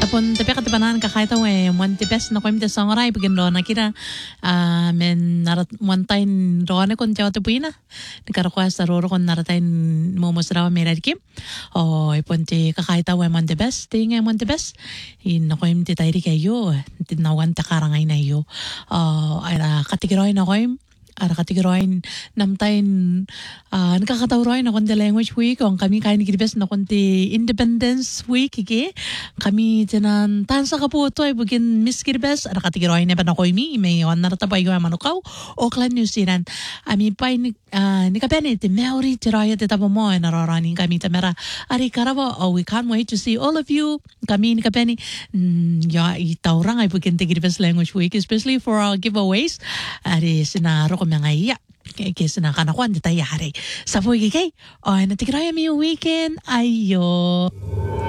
tapon tapi katipanan kakaita we one the best na kwem te songorai begin do na kira men narat one time do na kon jawa te puina ni karakwa sa roro kon naratain mo mosrawa merarki o iponte kakaita we one the best tinga one the best in na kwem te tairi kayo tinawan ta karangay na yo ara katigiroy na kwem ara katigiroin namtain nakakatawaroin na konti language week o kami kain kiribes na konti independence week iki kami tinan tansa ka po ito ay bugin miss kiribes ara katigiroin na ba na ko imi may on naratabay ko manukaw Auckland New Zealand ami pa ni kapene ti Maori ti raya ti tabo mo nararaning kami tamera ari karabo we can't wait to see all of you kami ni kapene ya itawrang ay bugin ti kiribes language week especially for our giveaways ari sinaro mga iya kasi nakanakuan di tayo hari sa buhay kay o natigraya mi weekend ayo